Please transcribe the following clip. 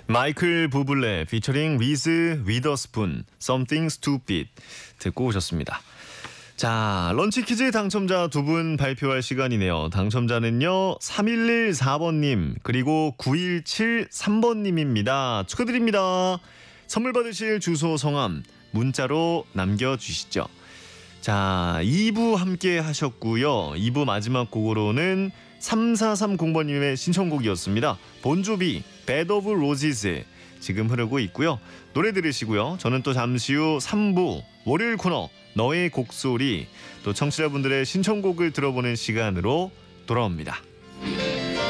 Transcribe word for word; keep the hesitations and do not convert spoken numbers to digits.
마이클 부블레 피처링 리즈 위더스푼 Something Stupid 듣고 오셨습니다. 자, 런치 퀴즈 당첨자 두 분 발표할 시간이네요. 당첨자는요 삼일일사 번님 그리고 구일칠삼 번님입니다. 축하드립니다. 선물 받으실 주소 성함 문자로 남겨주시죠. 자, 이 부 함께 하셨고요. 이 부 마지막 곡으로는 삼사삼공 번님의 신청곡이었습니다. 본조비 Bed of Roses 지금 흐르고 있고요. 노래 들으시고요. 저는 또 잠시 후 삼 부 월요일 코너 너의 곡소리 또 청취자분들의 신청곡을 들어보는 시간으로 돌아옵니다.